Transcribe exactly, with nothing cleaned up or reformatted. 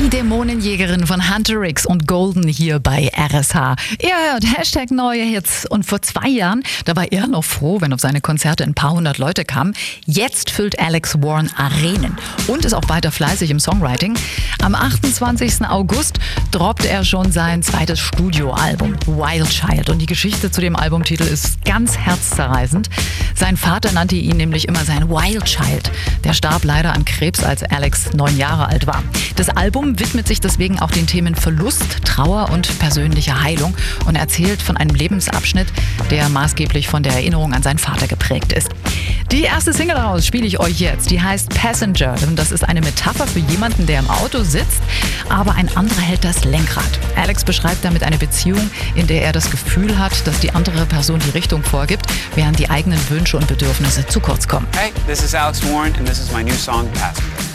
Die Dämonenjägerin von Hunter X und Golden hier bei R S H. Ihr hört Hashtag neue Hits. Und vor zwei Jahren, da war er noch froh, wenn auf seine Konzerte ein paar hundert Leute kamen. Jetzt füllt Alex Warren Arenen und ist auch weiter fleißig im Songwriting. Am achtundzwanzigsten August droppt er schon sein zweites Studioalbum, Wild Child. Und die Geschichte zu dem Albumtitel ist ganz herzzerreißend. Sein Vater nannte ihn nämlich immer sein Wild Child. Der starb leider an Krebs, als Alex neun Jahre alt war. Das Album widmet sich deswegen auch den Themen Verlust, Trauer und persönliche Heilung und erzählt von einem Lebensabschnitt, der maßgeblich von der Erinnerung an seinen Vater geprägt ist. Die erste Single daraus spiele ich euch jetzt. Die heißt Passenger. Und das ist eine Metapher für jemanden, der im Auto sitzt, aber ein anderer hält das Lenkrad. Alex beschreibt damit eine Beziehung, in der er das Gefühl hat, dass die andere Person die Richtung vorgibt, während die eigenen Wünsche und Bedürfnisse zu kurz kommen. Hey, this is Alex Warren and this is my new song Passenger.